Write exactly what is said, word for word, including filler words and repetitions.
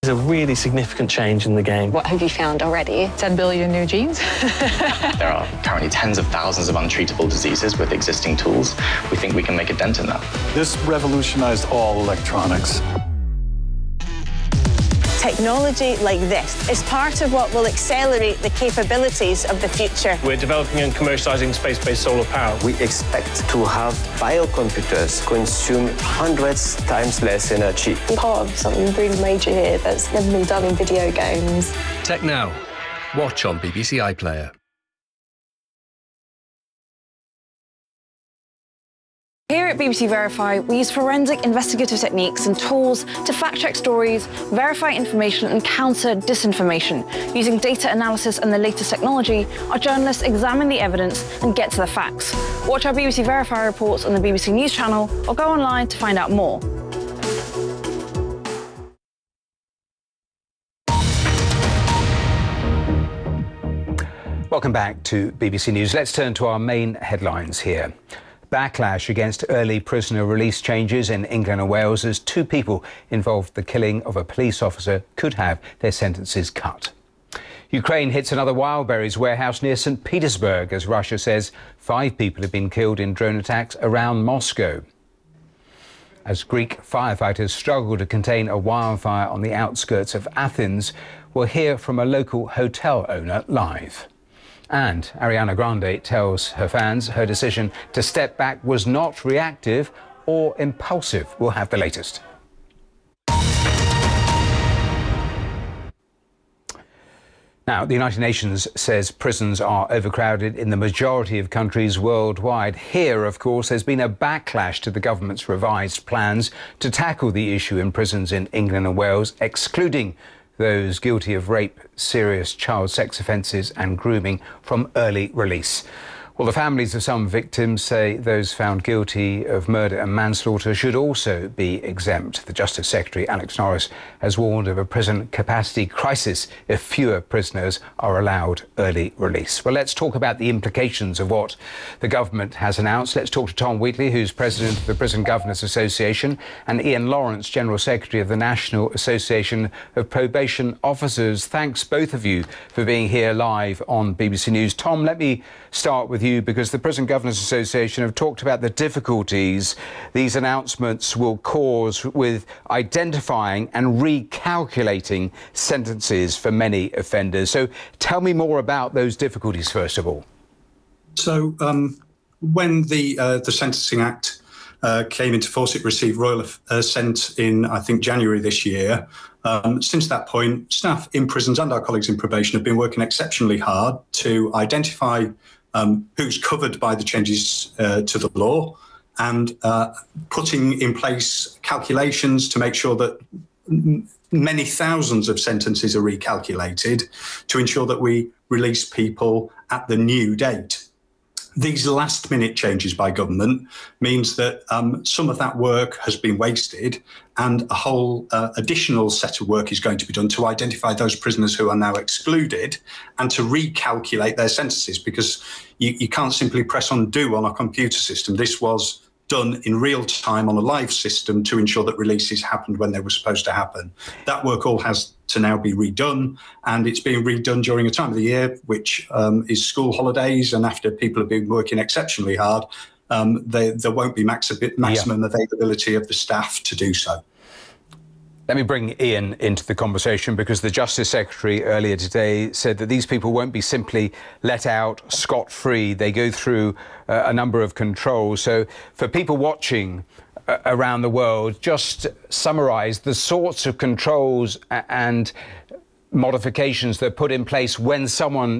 a really significant change in the game. What have you found already? ten billion new genes. There are currently tens of thousands of untreatable diseases with existing tools. We think we can make a dent in that. This revolutionized all electronics. Technology like this is part of what will accelerate the capabilities of the future. We're developing and commercializing space-based solar power. We expect to have biocomputers consume hundreds times less energy. I'm part of something really major here that's never been done in video games. Tech Now. Watch on B B C iPlayer. Here at B B C Verify, we use forensic investigative techniques and tools to fact-check stories, verify information and counter disinformation. Using data analysis and the latest technology, our journalists examine the evidence and get to the facts. Watch our B B C Verify reports on the B B C News channel or go online to find out more. Welcome back to B B C News. Let's turn to our main headlines here. Backlash against early prisoner release changes in England and Wales as two people involved in the killing of a police officer could have their sentences cut. Ukraine hits another Wildberries warehouse near Saint Petersburg as Russia says five people have been killed in drone attacks around Moscow. As Greek firefighters struggle to contain a wildfire on the outskirts of Athens, we'll hear from a local hotel owner live. And Ariana Grande tells her fans her decision to step back was not reactive or impulsive. We'll have the latest. Now, the United Nations says prisons are overcrowded in the majority of countries worldwide. Here, of course, there's been a backlash to the government's revised plans to tackle the issue in prisons in England and Wales, excluding those guilty of rape, serious child sex offences and grooming from early release. Well, the families of some victims say those found guilty of murder and manslaughter should also be exempt. The Justice Secretary, Alex Norris, has warned of a prison capacity crisis if fewer prisoners are allowed early release. Well, let's talk about the implications of what the government has announced. Let's talk to Tom Wheatley, who's president of the Prison Governors Association, and Ian Lawrence, General Secretary of the National Association of Probation Officers. Thanks, both of you, for being here live on B B C News. Tom, let me start with you, because the Prison Governors Association have talked about the difficulties these announcements will cause with identifying and recalculating sentences for offenders. offenders. So tell me more about those difficulties, first of all. So um, when the uh, the Sentencing Act uh, came into force, it received royal assent in, I think, January this year. Um, since that point, staff in prisons and our colleagues in probation have been working exceptionally hard to identify um, who's covered by the changes uh, to the law and uh, putting in place calculations to make sure that many thousands of sentences are recalculated to ensure that we release people at the new date. These last minute changes by government means that um, some of that work has been wasted and a whole uh, additional set of work is going to be done to identify those prisoners who are now excluded and to recalculate their sentences, because you, you can't simply press undo on a computer system. This was done in real time on a live system to ensure that releases happened when they were supposed to happen. That work all has to now be redone, and it's being redone during a time of the year which um, is school holidays, and after people have been working exceptionally hard, um, they, there won't be max maximum yeah. availability of the staff to do so. Let me bring Ian into the conversation, because the Justice Secretary earlier today said that these people won't be simply let out scot-free. They go through uh, a number of controls. So for people watching uh, around the world, just summarise the sorts of controls and modifications that are put in place when someone